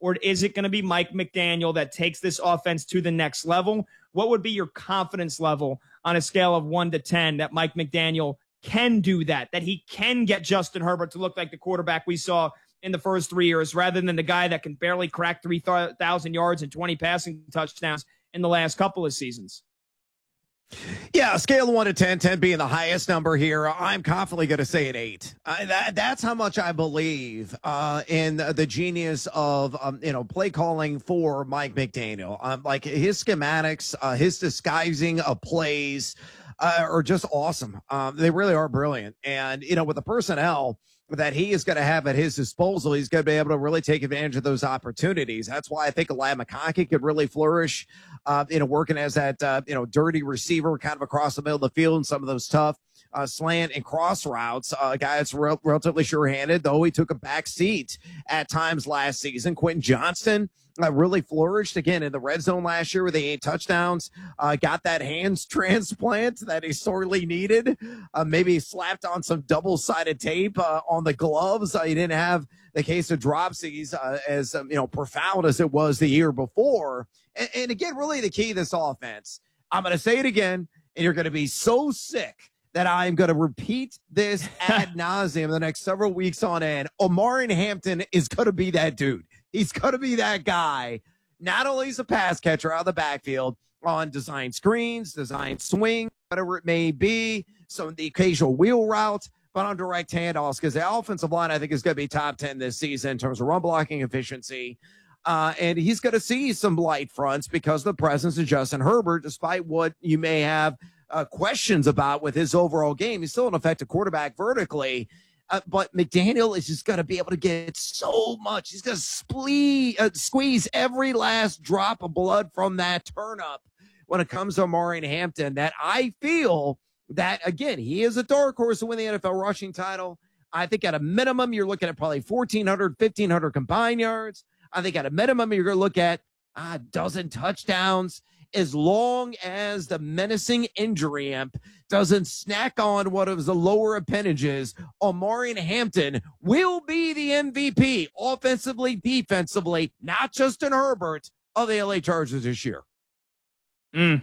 or is it going to be Mike McDaniel that takes this offense to the next level? What would be your confidence level on a scale of 1 to 10 that Mike McDaniel can do that he can get Justin Herbert to look like the quarterback we saw in the first 3 years, rather than the guy that can barely crack 3,000 yards and 20 passing touchdowns in the last couple of seasons? Yeah, a scale of 1 to 10, 10 being the highest number here. I'm confidently going to say an 8. That's how much I believe in the genius of play calling for Mike McDaniel. Like his schematics, his disguising of plays are just awesome. They really are brilliant. And with the personnel that he is going to have at his disposal, he's going to be able to really take advantage of those opportunities. That's why I think Elijah McConkey could really flourish, working as that, dirty receiver kind of across the middle of the field and some of those tough slant and cross routes. A guy that's relatively sure-handed, though he took a back seat at times last season. Quentin Johnston really flourished again in the red zone last year with the 8 touchdowns. Got that hands transplant that he sorely needed. Maybe slapped on some double-sided tape on the gloves. He didn't have the case of dropsies as profound as it was the year before. And again, really the key to this offense, I'm going to say it again, and you're going to be so sick that I'm going to repeat this ad nauseum the next several weeks on end. Omarion Hampton is going to be that dude. He's going to be that guy. Not only is a pass catcher out of the backfield on design screens, design swing, whatever it may be, so the occasional wheel route, but on direct handoffs, because the offensive line, I think, is going to be top 10 this season in terms of run blocking efficiency. And he's going to see some light fronts because of the presence of Justin Herbert, despite what you may have questions about with his overall game. He's still an effective quarterback vertically. But McDaniel is just going to be able to get so much. He's going to squeeze every last drop of blood from that turnip when it comes to Omarion Hampton, that I feel that, again, he is a dark horse to win the NFL rushing title. I think at a minimum, you're looking at probably 1,400, 1,500 combined yards. I think at a minimum, you're going to look at a dozen touchdowns, as long as the menacing injury imp doesn't snack on one of the lower appendages. Omarion Hampton will be the MVP, offensively, defensively, not Justin Herbert, of the LA Chargers this year. And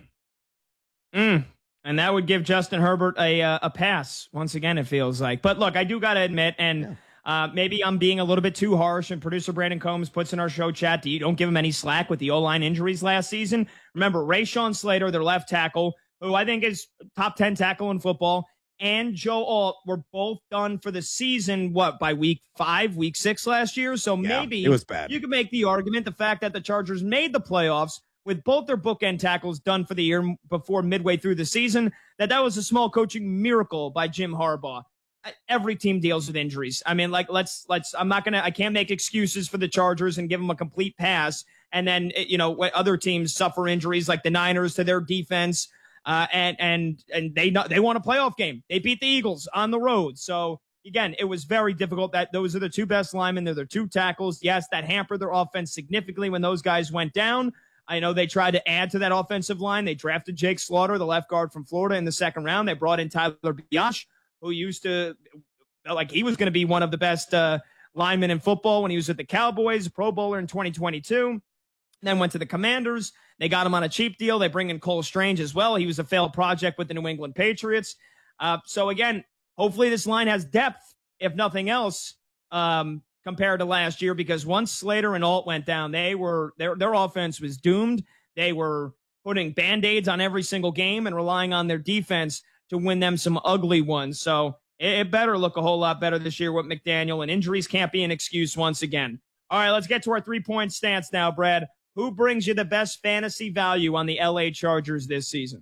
that would give Justin Herbert a pass, once again, it feels like. But look, I do got to admit, and maybe I'm being a little bit too harsh, and producer Brandon Combs puts in our show chat, you don't give him any slack with the O-line injuries last season. Remember, Rashawn Slater, their left tackle, who I think is top 10 tackle in football, and Joe Alt were both done for the season, by week 5, week 6 last year? So maybe it was bad. You could make the argument, the fact that the Chargers made the playoffs with both their bookend tackles done for the year before midway through the season, that was a small coaching miracle by Jim Harbaugh. Every team deals with injuries. I mean, I can't make excuses for the Chargers and give them a complete pass. And then, when other teams suffer injuries like the Niners to their defense, and they won a playoff game. They beat the Eagles on the road. So again, it was very difficult. That those are the two best linemen. They're their 2 tackles. Yes, that hampered their offense significantly when those guys went down. I know they tried to add to that offensive line. They drafted Jake Slaughter, the left guard from Florida, in the 2nd round. They brought in Tyler Biadasz, who used to, he was going to be one of the best linemen in football when he was at the Cowboys, Pro Bowler in 2022. Then went to the Commanders. They got him on a cheap deal. They bring in Cole Strange as well. He was a failed project with the New England Patriots. So again, hopefully this line has depth, if nothing else, compared to last year, because once Slater and Alt went down, their offense was doomed. They were putting Band-Aids on every single game and relying on their defense to win them some ugly ones. So it better look a whole lot better this year with McDaniel, and injuries can't be an excuse once again. All right, let's get to our 3-point stance now, Brad. Who brings you the best fantasy value on the LA Chargers this season?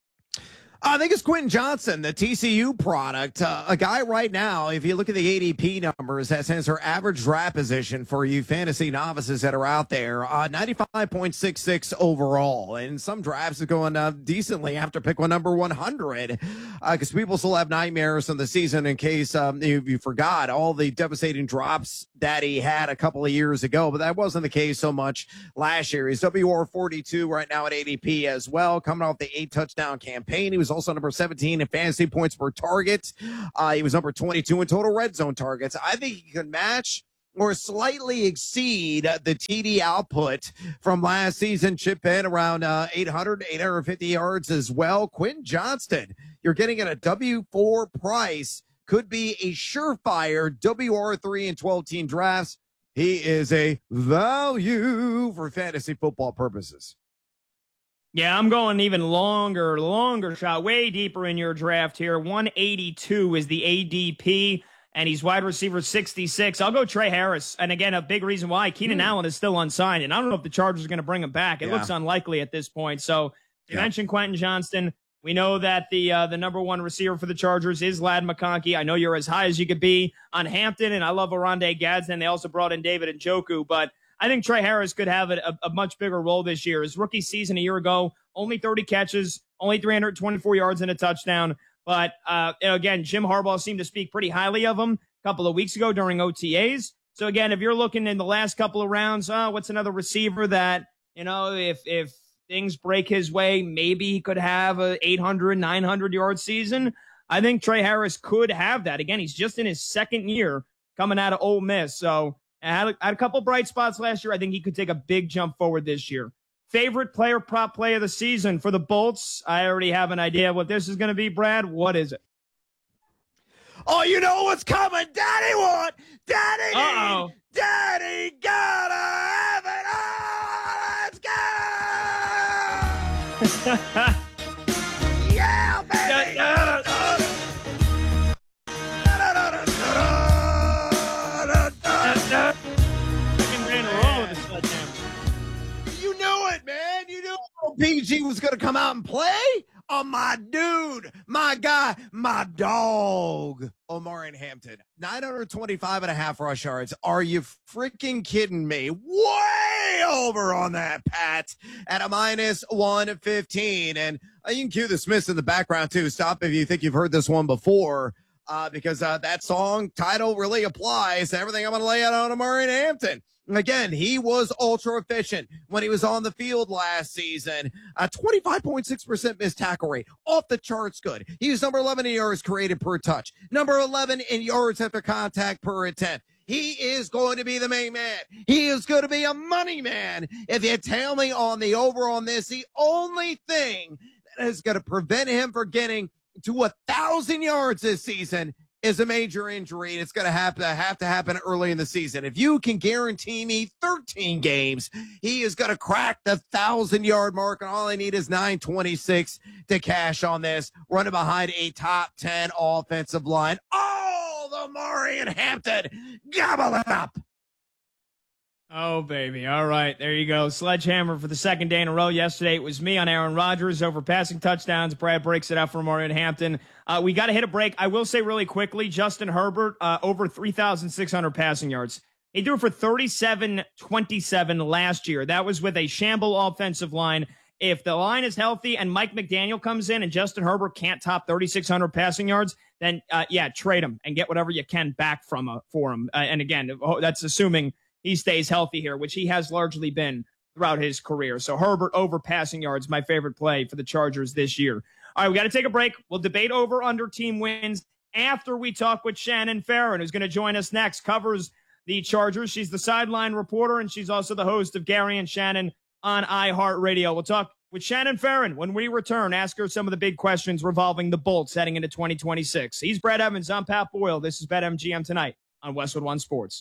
I think it's Quentin Johnston, the TCU product. A guy right now, if you look at the ADP numbers, that has her average draft position for you fantasy novices that are out there, 95.66 overall. And some drafts are going decently after pick one number 100, because people still have nightmares in the season in case you forgot all the devastating drops that he had a couple of years ago. But that wasn't the case so much last year. He's WR42 right now at ADP as well, coming off the 8-touchdown campaign. He was also number 17 in fantasy points per target. He was number 22 in total red zone targets. I think he could match or slightly exceed the TD output from last season. Chip in around 850 yards as well. Quentin Johnston, you're getting at a W4 price, could be a surefire WR3 and 12-team drafts. He is a value for fantasy football purposes. Yeah, I'm going even longer shot, way deeper in your draft here. 182 is the ADP, and he's wide receiver 66. I'll go Trey Harris. And again, a big reason why Keenan Allen is still unsigned, and I don't know if the Chargers are going to bring him back. It looks unlikely at this point. So you mentioned Quentin Johnston. We know that the number one receiver for the Chargers is Ladd McConkey. I know you're as high as you could be on Hampton, and I love Oronde Gadsden. They also brought in David Njoku, but I think Trey Harris could have a much bigger role this year. His rookie season a year ago, only 30 catches, only 324 yards and a touchdown. But again, Jim Harbaugh seemed to speak pretty highly of him a couple of weeks ago during OTAs. So again, if you're looking in the last couple of rounds, what's another receiver that, if things break his way, maybe he could have a 800, 900 yard season. I think Trey Harris could have that. Again, he's just in his second year coming out of Ole Miss. So I had a couple bright spots last year. I think he could take a big jump forward this year. Favorite player prop play of the season for the Bolts? I already have an idea what this is going to be, Brad. What is it? Oh, you know what's coming. Daddy want. Daddy need. Daddy gotta have it all. Let's go. Yeah, baby. You knew it, man. You knew PG was going to come out and play. Oh, my dude, my guy, my dog, Omarion Hampton, 925.5 rush yards. Are you freaking kidding me? Way over on that, Pat, at a minus 115. And you can cue the Smiths in the background, too. Stop if you think you've heard this one before, because that song title really applies to everything I'm going to lay out on Omarion Hampton. Again, he was ultra efficient when he was on the field last season. 25.6% missed tackle rate, off the charts good. He was number 11 in yards created per touch, number 11 in yards after contact per attempt. He is going to be the main man. He is going to be a money man. If you tell me on the over on this, the only thing that is going to prevent him from getting to 1,000 yards this season is a major injury, and it's going to have to happen early in the season. If you can guarantee me 13 games, he is going to crack the 1,000-yard mark, and all I need is 926 to cash on this, running behind a top 10 offensive line. Oh, the Omarion Hampton, gobble it up. Oh, baby. All right. There you go. Sledgehammer for the second day in a row. Yesterday, it was me on Aaron Rodgers over passing touchdowns. Brad breaks it out for Omarion Hampton. We got to hit a break. I will say really quickly, Justin Herbert, over 3,600 passing yards. He threw for 37-27 last year. That was with a shamble offensive line. If the line is healthy and Mike McDaniel comes in and Justin Herbert can't top 3,600 passing yards, then, trade him and get whatever you can back for him. And again, that's assuming he stays healthy here, which he has largely been throughout his career. So Herbert over passing yards, my favorite play for the Chargers this year. All right, we got to take a break. We'll debate over under team wins after we talk with Shannon Farron, who's going to join us next, covers the Chargers. She's the sideline reporter, and she's also the host of Gary and Shannon on iHeartRadio. We'll talk with Shannon Farron when we return, ask her some of the big questions revolving the Bolts heading into 2026. He's Brad Evans. I'm Pat Boyle. This is BetMGM Tonight on Westwood One Sports.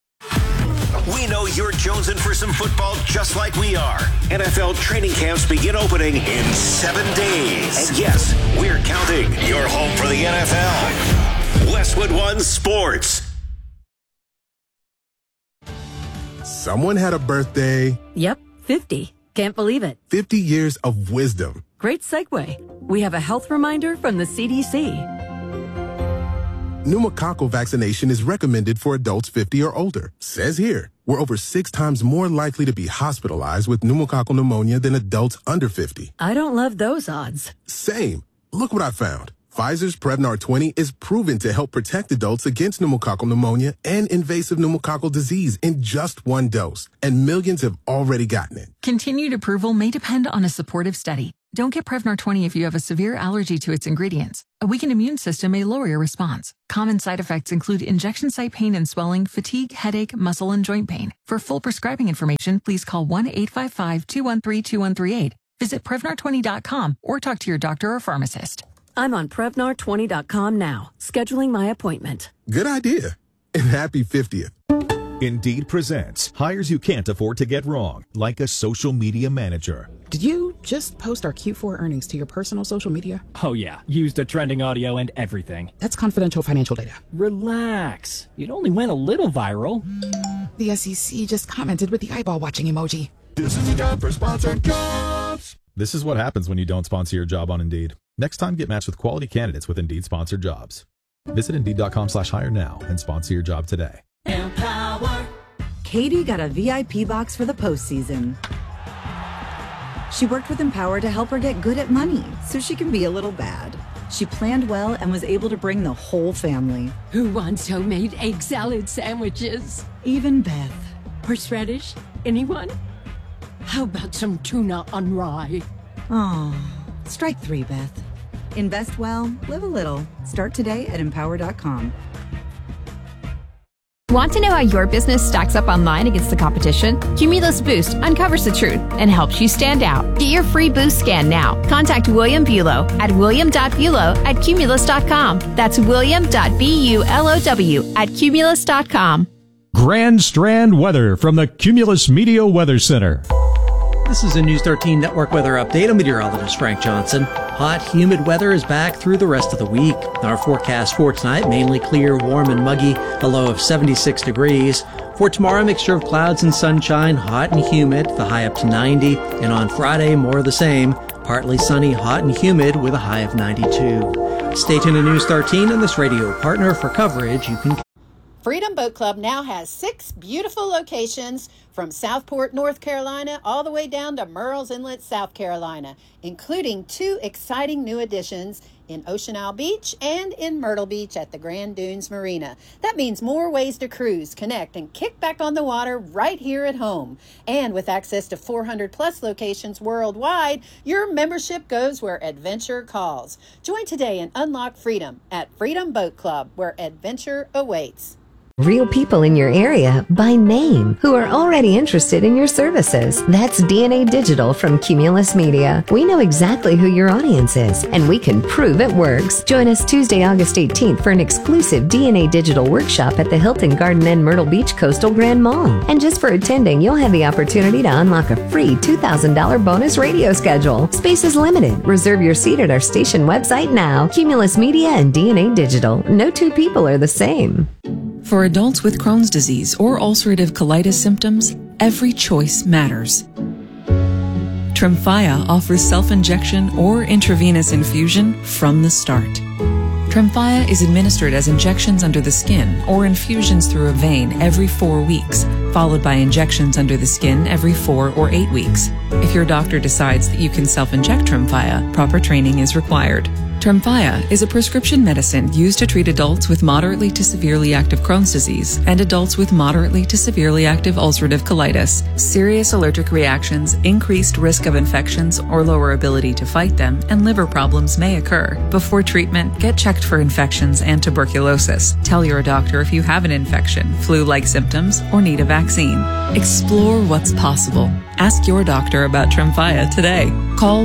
We know you're jonesing for some football just like we are. NFL training camps begin opening in 7 days. And yes, we're counting. Your home for the NFL. Westwood One Sports. Someone had a birthday. Yep, 50. Can't believe it. 50 years of wisdom. Great segue. We have a health reminder from the CDC. Pneumococcal vaccination is recommended for adults 50 or older. Says here, we're over 6 times more likely to be hospitalized with pneumococcal pneumonia than adults under 50. I don't love those odds. Same. Look what I found. Pfizer's Prevnar 20 is proven to help protect adults against pneumococcal pneumonia and invasive pneumococcal disease in just 1 dose. And millions have already gotten it. Continued approval may depend on a supportive study. Don't get Prevnar 20 if you have a severe allergy to its ingredients. A weakened immune system may lower your response. Common side effects include injection site pain and swelling, fatigue, headache, muscle, and joint pain. For full prescribing information, please call 1-855-213-2138. Visit Prevnar20.com or talk to your doctor or pharmacist. I'm on Prevnar20.com now, scheduling my appointment. Good idea. And happy 50th. Indeed presents hires you can't afford to get wrong, like a social media manager. Did you just post our Q4 earnings to your personal social media? Oh yeah, used a trending audio and everything. That's confidential financial data. Relax. It only went a little viral. The SEC just commented with the eyeball watching emoji. This is a job for sponsored jobs. This is what happens when you don't sponsor your job on Indeed. Next time, get matched with quality candidates with Indeed sponsored jobs. Visit Indeed.com/hire now and sponsor your job today. Empower. Katie got a VIP box for the postseason. She worked with Empower to help her get good at money so she can be a little bad. She planned well and was able to bring the whole family. Who wants homemade egg salad sandwiches? Even Beth. Horseradish? Anyone? How about some tuna on rye? Oh, strike 3, Beth. Invest well, live a little. Start today at Empower.com. Want to know how your business stacks up online against the competition? Cumulus Boost uncovers the truth and helps you stand out. Get your free boost scan now. Contact William Bulow at william.bulow@cumulus.com. That's william.bulow@cumulus.com. Grand Strand weather from the Cumulus Media Weather Center. This is a News 13 Network weather update. I'm meteorologist Frank Johnson. Hot, humid weather is back through the rest of the week. Our forecast for tonight, mainly clear, warm, and muggy, a low of 76 degrees. For tomorrow, a mixture of clouds and sunshine, hot and humid, the high up to 90. And on Friday, more of the same, partly sunny, hot and humid, with a high of 92. Stay tuned to News 13 and this radio partner for coverage you can. Freedom Boat Club now has 6 beautiful locations from Southport, North Carolina, all the way down to Murrells Inlet, South Carolina, including 2 exciting new additions in Ocean Isle Beach and in Myrtle Beach at the Grand Dunes Marina. That means more ways to cruise, connect, and kick back on the water right here at home. And with access to 400-plus locations worldwide, your membership goes where adventure calls. Join today and unlock freedom at Freedom Boat Club, where adventure awaits. Real people in your area by name who are already interested in your services. That's DNA Digital from Cumulus Media. We know exactly who your audience is, and we can prove it works. Join us Tuesday, August 18th for an exclusive DNA Digital workshop at the Hilton Garden Inn Myrtle Beach Coastal Grand Mall. And just for attending, you'll have the opportunity to unlock a free $2,000 bonus radio schedule. Space is limited. Reserve your seat at our station website now. Cumulus Media and DNA Digital. No two people are the same. For adults with Crohn's disease or ulcerative colitis symptoms, every choice matters. Tremfya offers self-injection or intravenous infusion from the start. Tremfya is administered as injections under the skin or infusions through a vein every 4 weeks, followed by injections under the skin every 4 or 8 weeks. If your doctor decides that you can self-inject Tremfya, proper training is required. Tremfya is a prescription medicine used to treat adults with moderately to severely active Crohn's disease and adults with moderately to severely active ulcerative colitis. Serious allergic reactions, increased risk of infections or lower ability to fight them, and liver problems may occur. Before treatment, get checked for infections and tuberculosis. Tell your doctor if you have an infection, flu-like symptoms, or need a vaccine. Explore what's possible. Ask your doctor about Tremfya today. Call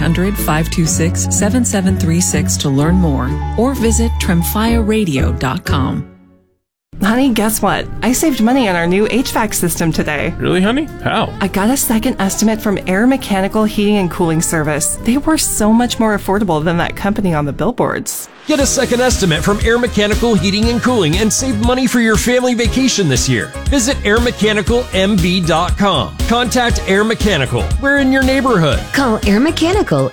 1-800-526-7736 to learn more or visit tremfyaradio.com. Honey, guess what? I saved money on our new HVAC system today. Really, honey? How? I got a second estimate from Air Mechanical Heating and Cooling Service. They were so much more affordable than that company on the billboards. Get a second estimate from Air Mechanical Heating and Cooling and save money for your family vacation this year. Visit airmechanicalmb.com. Contact Air Mechanical. We're in your neighborhood. Call Air Mechanical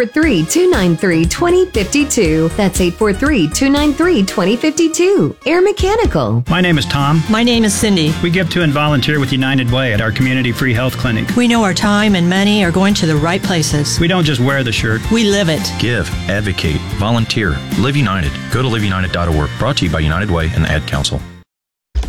843-293-2052. That's 843-293-2052. Air Mechanical. My name is Tom. My name is Cindy. We give to and volunteer with United Way at our community free health clinic. We know our time and money are going to the right places. We don't just wear the shirt. We live it. Give, advocate, volunteer, Live United. Go to liveunited.org. Brought to you by United Way and the Ad Council.